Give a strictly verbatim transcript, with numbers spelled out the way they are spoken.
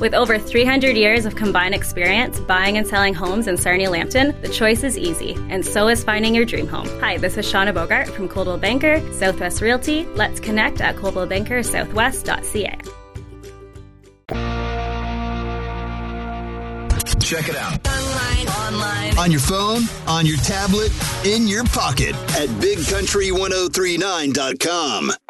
With over three hundred years of combined experience buying and selling homes in Sarnia-Lambton, the choice is easy, and so is finding your dream home. Hi, this is Shauna Bogart from Coldwell Banker, Southwest Realty. Let's connect at coldwell banker southwest dot c a. Check it out. Online, online. On your phone, on your tablet, in your pocket at big country ten thirty-nine dot com.